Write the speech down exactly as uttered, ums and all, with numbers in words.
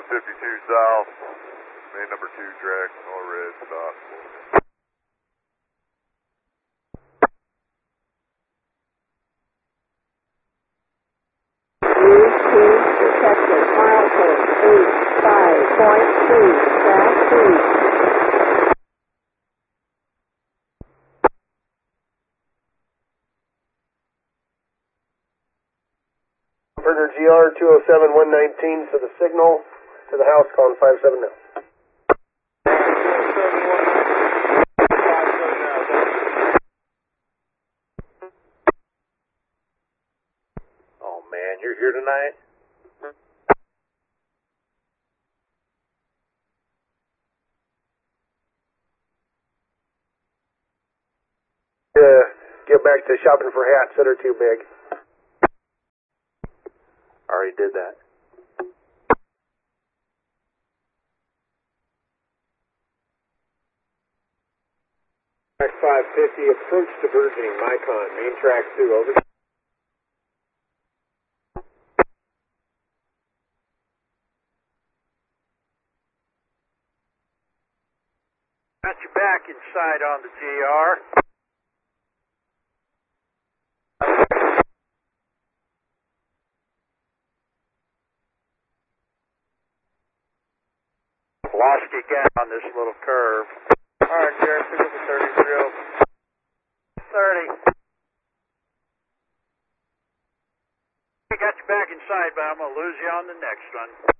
fifty-two south, main number two, drag, all red, stop. Detected, milestone eight five point two, track three. Burger G R two oh seven one nineteen for the signal to the house, calling five seven now. Oh man, you're here tonight? Uh, get back to shopping for hats that are too big. Already did that. Track five fifty, approach to Burgeoning, Micon, main track two, over. Got you back inside on the G R. Lost you again on this little curve. Alright, Jared, pick up the thirty drill. thirty. We got you back inside, but I'm going to lose you on the next one.